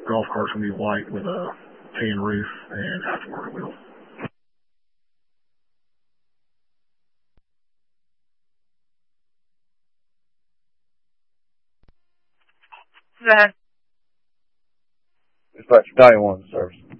golf cart's going to be white with a tan roof and aftermarket wheels. Go ahead. Dispatch, Medallion 1 service.